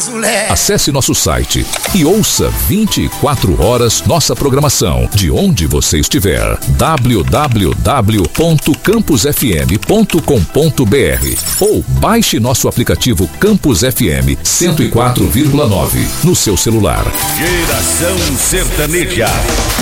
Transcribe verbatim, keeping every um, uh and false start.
mais um lé. Acesse nosso site e ouça vinte e quatro horas nossa programação de onde você estiver. w w w ponto campus f m ponto com ponto b r ou baixe nosso aplicativo Campus F M cento e quatro vírgula nove no seu celular. Geração Sertaneja.